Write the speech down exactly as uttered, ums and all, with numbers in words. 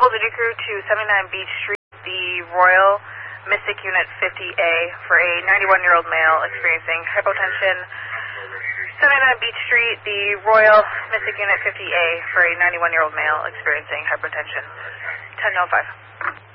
full duty crew to seventy-nine Beach Street, the Royal Mystic Unit fifty A for a ninety-one-year-old male experiencing hypotension. seventy-nine Beach Street, the Royal Mystic Unit fifty A for a ninety-one-year-old male experiencing hypertension. ten oh five.